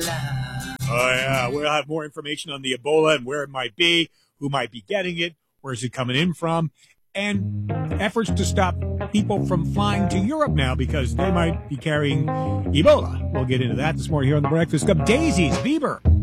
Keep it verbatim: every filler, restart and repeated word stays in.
Oh, yeah. We'll have more information on the Ebola and where it might be, who might be getting it, where's it coming in from, and efforts to stop people from flying to Europe now because they might be carrying Ebola. We'll get into that this morning here on the Breakfast Club. Daisies, Bieber.